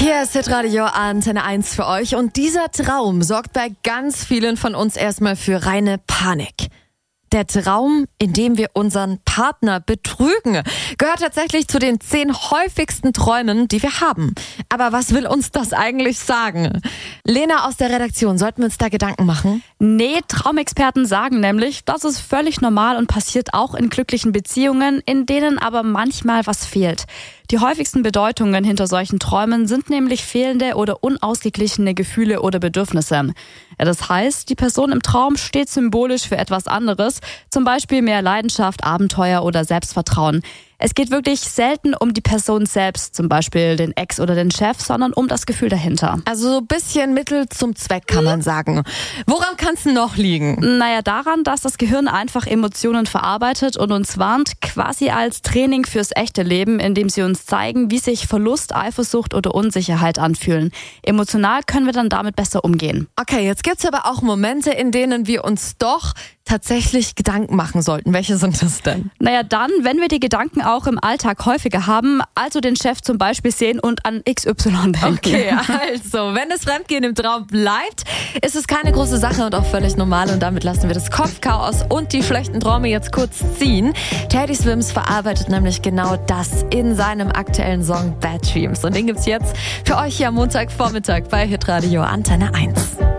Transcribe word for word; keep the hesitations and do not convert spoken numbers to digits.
Hier ist Hitradio Antenne eins für euch und dieser Traum sorgt bei ganz vielen von uns erstmal für reine Panik. Der Traum, in dem wir unseren Partner betrügen, gehört tatsächlich zu den zehn häufigsten Träumen, die wir haben. Aber was will uns das eigentlich sagen? Lena aus der Redaktion, sollten wir uns da Gedanken machen? Nee, Traumexperten sagen nämlich, das ist völlig normal und passiert auch in glücklichen Beziehungen, in denen aber manchmal was fehlt. Die häufigsten Bedeutungen hinter solchen Träumen sind nämlich fehlende oder unausgeglichene Gefühle oder Bedürfnisse. Ja, das heißt, die Person im Traum steht symbolisch für etwas anderes, zum Beispiel mehr Leidenschaft, Abenteuer oder Selbstvertrauen. Es geht wirklich selten um die Person selbst, zum Beispiel den Ex oder den Chef, sondern um das Gefühl dahinter. Also so ein bisschen Mittel zum Zweck, kann man sagen. Woran kann es noch liegen? Naja, daran, dass das Gehirn einfach Emotionen verarbeitet und uns warnt, quasi als Training fürs echte Leben, indem sie uns zeigen, wie sich Verlust, Eifersucht oder Unsicherheit anfühlen. Emotional können wir dann damit besser umgehen. Okay, jetzt gibt's aber auch Momente, in denen wir uns doch tatsächlich Gedanken machen sollten. Welche sind das denn? Naja, dann, wenn wir die Gedanken auch im Alltag häufiger haben, also den Chef zum Beispiel sehen und an X Y denken. Okay, also, wenn das Fremdgehen im Traum bleibt, ist es keine große Sache und auch völlig normal. Und damit lassen wir das Kopfchaos und die schlechten Träume jetzt kurz ziehen. Teddy Swims verarbeitet nämlich genau das in seinem aktuellen Song Bad Dreams. Und den gibt's jetzt für euch hier am Montagvormittag bei Hitradio Antenne eins.